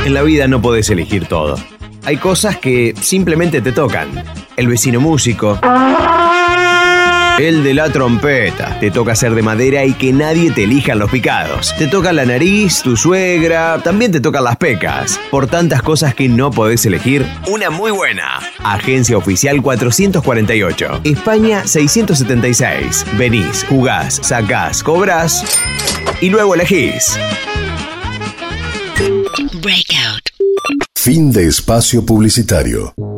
En la vida no podés elegir todo. Hay cosas que simplemente te tocan. El vecino músico. El de la trompeta. Te toca ser de madera y que nadie te elija en los picados. Te toca la nariz, tu suegra. También te tocan las pecas. Por tantas cosas que no podés elegir, una muy buena. Agencia Oficial 448. España 676. Venís, jugás, sacás, cobrás y luego elegís. Breakout. Fin de espacio publicitario.